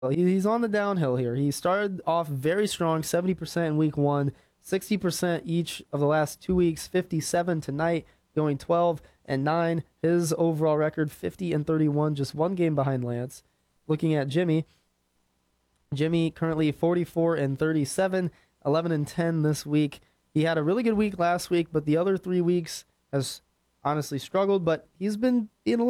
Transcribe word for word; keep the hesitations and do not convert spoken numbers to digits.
Well, he- he's on the downhill here. He started off very strong, seventy percent in week one, sixty percent each of the last two weeks, fifty-seven tonight, going twelve and nine. His overall record, fifty and thirty-one, just one game behind Lance. Looking at Jimmy, Jimmy currently forty-four and thirty-seven, eleven and ten this week. He had a really good week last week, but the other three weeks has honestly struggled, but he's been being a little